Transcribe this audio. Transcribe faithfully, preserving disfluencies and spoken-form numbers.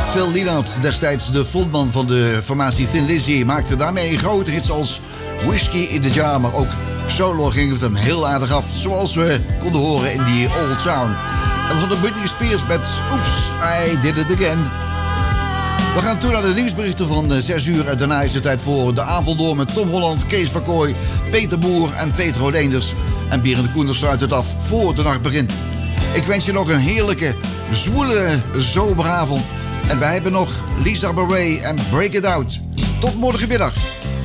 Phil Lillard, destijds de frontman van de formatie Thin Lizzy, maakte daarmee grote hits als Whiskey in the Jar, maar ook solo ging het hem heel aardig af, zoals we konden horen in die Old Town. En we hadden Britney Spears met Oops, I Did It Again. We gaan toe naar de nieuwsberichten van zes uur. En daarna is het tijd voor de avond door met Tom Holland, Kees Verkooy, Peter Boer en Peter Odeenders. En Berend de Koender sluit het af voor de nacht begint. Ik wens je nog een heerlijke, zwoele zomeravond. En wij hebben nog Lisa Bonet en Break It Out. Tot morgenmiddag.